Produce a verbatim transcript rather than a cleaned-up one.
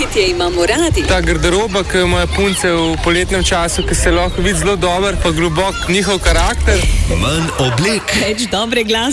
Pitje imamo radi. Ta garderoba, ki jo imajo punce v poletnem času, ki se lahko vidi zelo dober, pa globok njihov karakter. Manj oblek. Več dobre glasbe.